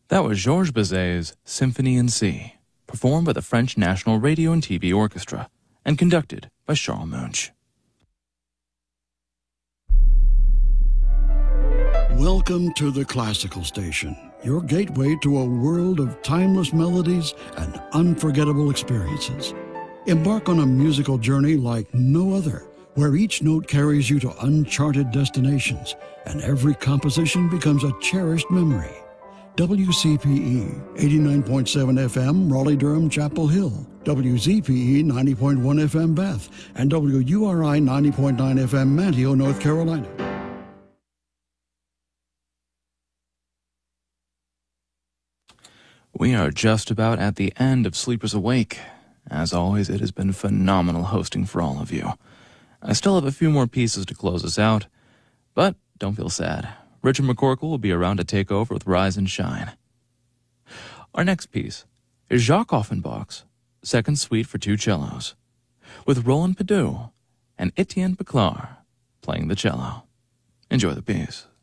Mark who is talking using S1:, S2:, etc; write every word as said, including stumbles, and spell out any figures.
S1: That was Georges Bizet's Symphony in C, performed by the French National Radio and T V Orchestra, and conducted by Charles Munch.
S2: Welcome to the Classical Station, your gateway to a world of timeless melodies and unforgettable experiences. Embark on a musical journey like no other, where each note carries you to uncharted destinations and every composition becomes a cherished memory. W C P E eighty-nine point seven F M, Raleigh-Durham, Chapel Hill, W Z P E ninety point one F M, Bath, and W U R I ninety point nine F M, Manteo, North Carolina.
S1: We are just about at the end of Sleepers Awake. As always, it has been phenomenal hosting for all of you. I still have a few more pieces to close us out, but don't feel sad. Richard McCorkle will be around to take over with Rise and Shine. Our next piece is Jacques Offenbach's Second Suite for Two Cellos, with Roland Pideau and Etienne Picard playing the cello. Enjoy the piece.